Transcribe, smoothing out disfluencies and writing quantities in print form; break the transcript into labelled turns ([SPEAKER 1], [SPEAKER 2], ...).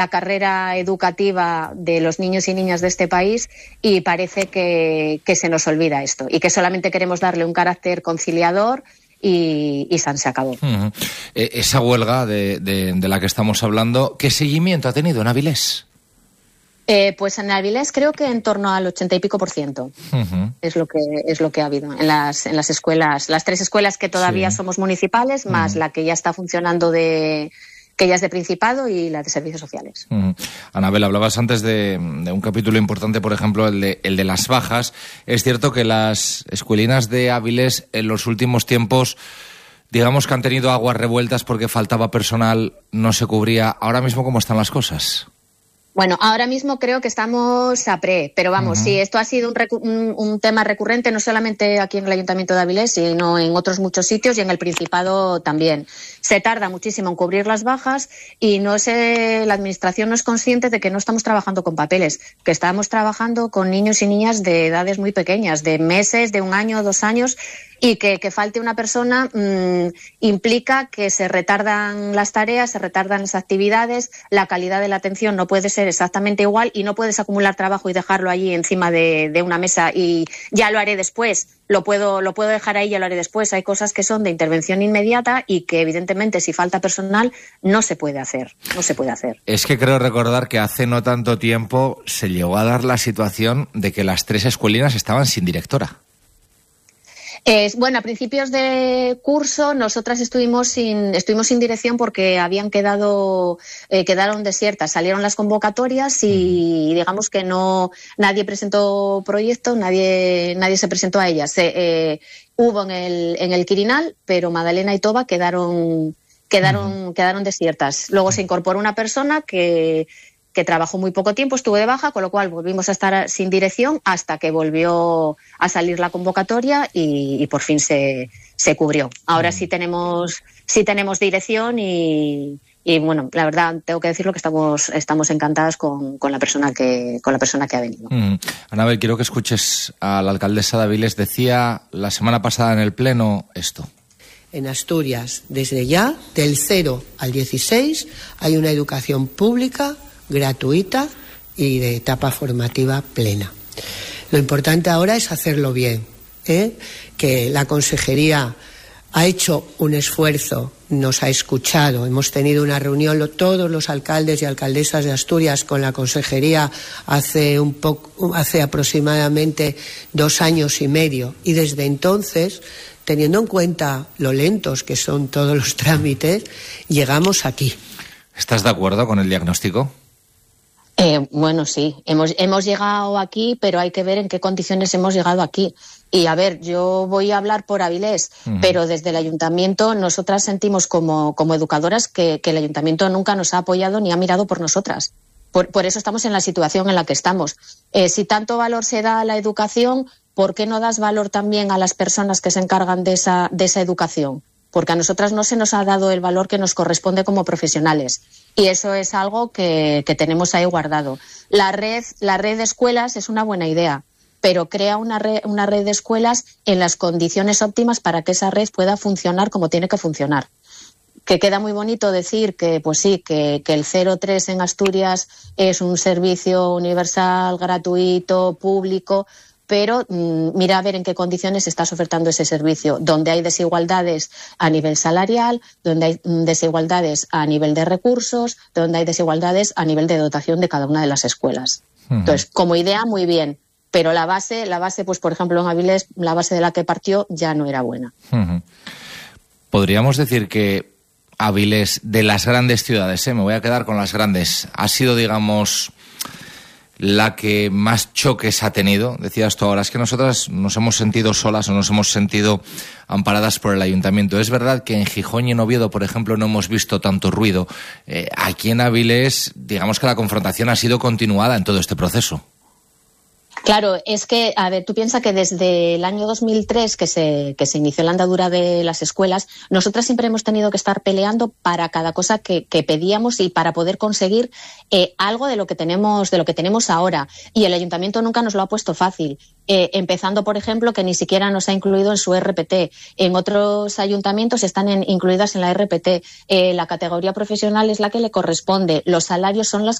[SPEAKER 1] carrera educativa de los niños y niñas de este país, y parece que se nos olvida esto y que solamente queremos darle un carácter conciliador y se acabó.
[SPEAKER 2] Esa huelga de la que estamos hablando, ¿qué seguimiento ha tenido en Avilés?
[SPEAKER 1] Pues en Avilés creo que en torno al 80 y pico %. Es lo que ha habido en las escuelas, las 3 escuelas que todavía somos municipales, más la que ya está funcionando que ya es de Principado, y la de Servicios Sociales.
[SPEAKER 2] Anabel, hablabas antes de un capítulo importante, por ejemplo, el de las bajas. Es cierto que las escuelinas de Avilés en los últimos tiempos, digamos que han tenido aguas revueltas porque faltaba personal, no se cubría. Ahora mismo, ¿cómo están las cosas?
[SPEAKER 1] Bueno, ahora mismo creo que estamos a pero vamos, sí, esto ha sido un tema recurrente, no solamente aquí en el Ayuntamiento de Avilés, sino en otros muchos sitios, y en el Principado también. Se tarda muchísimo en cubrir las bajas, y la Administración no es consciente de que no estamos trabajando con papeles, que estamos trabajando con niños y niñas de edades muy pequeñas, de meses, de 1 año, 2 años, y que falte una persona implica que se retardan las tareas, se retardan las actividades, la calidad de la atención no puede ser exactamente igual, y no puedes acumular trabajo y dejarlo allí encima de una mesa y ya lo haré después. Lo puedo dejar ahí, ya lo haré después. Hay cosas que son de intervención inmediata y que evidentemente si falta personal no se puede hacer.
[SPEAKER 2] Es que creo recordar que hace no tanto tiempo se llegó a dar la situación de que las 3 escuelinas estaban sin directora.
[SPEAKER 1] Bueno, a principios de curso nosotras estuvimos sin dirección porque quedaron desiertas. Salieron las convocatorias y digamos que nadie presentó proyecto, nadie se presentó a ellas. Hubo en el Quirinal, pero Madalena y Toba quedaron desiertas. Luego se incorporó una persona que trabajó muy poco tiempo, estuvo de baja, con lo cual volvimos a estar sin dirección hasta que volvió a salir la convocatoria y por fin se cubrió. Ahora sí tenemos dirección y bueno, la verdad tengo que decirlo que estamos encantadas con la persona que ha venido.
[SPEAKER 2] Anabel, quiero que escuches a la alcaldesa de Avilés. Decía la semana pasada en el Pleno esto.
[SPEAKER 3] En Asturias, desde ya, del 0 al 16, hay una educación pública, gratuita y de etapa formativa plena. Lo importante ahora es hacerlo bien, que la Consejería ha hecho un esfuerzo, nos ha escuchado. Hemos tenido una reunión todos los alcaldes y alcaldesas de Asturias con la Consejería hace aproximadamente 2 años y medio, y desde entonces, teniendo en cuenta lo lentos que son todos los trámites, llegamos aquí.
[SPEAKER 2] ¿Estás de acuerdo con el diagnóstico?
[SPEAKER 1] Bueno, sí, hemos llegado aquí, pero hay que ver en qué condiciones hemos llegado aquí. Y a ver, yo voy a hablar por Avilés, pero desde el Ayuntamiento nosotras sentimos como educadoras que el Ayuntamiento nunca nos ha apoyado ni ha mirado por nosotras. Por eso estamos en la situación en la que estamos. Si tanto valor se da a la educación, ¿por qué no das valor también a las personas que se encargan de esa educación? Porque a nosotras no se nos ha dado el valor que nos corresponde como profesionales. Y eso es algo que tenemos ahí guardado. La red de escuelas es una buena idea, pero crea una red de escuelas en las condiciones óptimas para que esa red pueda funcionar como tiene que funcionar. Que queda muy bonito decir que, pues sí, que el 03 en Asturias es un servicio universal, gratuito, público, pero mira a ver en qué condiciones estás ofertando ese servicio, donde hay desigualdades a nivel salarial, donde hay desigualdades a nivel de recursos, donde hay desigualdades a nivel de dotación de cada una de las escuelas. Entonces, como idea, muy bien, pero la base, pues por ejemplo en Avilés, la base de la que partió ya no era buena.
[SPEAKER 2] Podríamos decir que Avilés, de las grandes ciudades, me voy a quedar con las grandes, ha sido, digamos, la que más choques ha tenido. Decías tú ahora, es que nosotras nos hemos sentido solas o nos hemos sentido amparadas por el Ayuntamiento. Es verdad que en Gijón y en Oviedo, por ejemplo, no hemos visto tanto ruido. Aquí en Avilés, digamos que la confrontación ha sido continuada en todo este proceso.
[SPEAKER 1] Claro, es que, a ver, tú piensas que desde el año 2003 que se inició la andadura de las escuelas, nosotras siempre hemos tenido que estar peleando para cada cosa que pedíamos y para poder conseguir algo de lo que tenemos ahora. Y el ayuntamiento nunca nos lo ha puesto fácil. Empezando, por ejemplo, que ni siquiera nos ha incluido en su RPT. En otros ayuntamientos están incluidas en la RPT. La categoría profesional es la que le corresponde. Los salarios son los